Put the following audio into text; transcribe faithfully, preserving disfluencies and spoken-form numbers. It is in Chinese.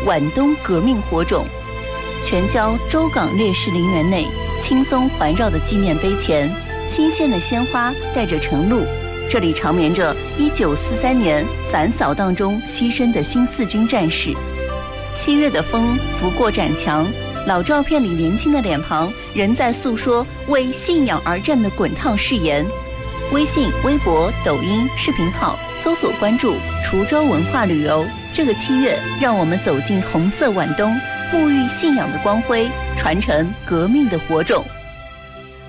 皖东革命火种。全郊周港烈士陵园内，轻松环绕的纪念碑前，新鲜的鲜花带着晨露。这里长眠着一九四三年反扫荡中牺牲的新四军战士。七月的风拂过展墙，老照片里年轻的脸庞仍在诉说为信仰而战的滚烫誓言。微信、微博、抖音视频号搜索关注滁州文化旅游。这个七月，让我们走进红色皖东，沐浴信仰的光辉，传承革命的火种。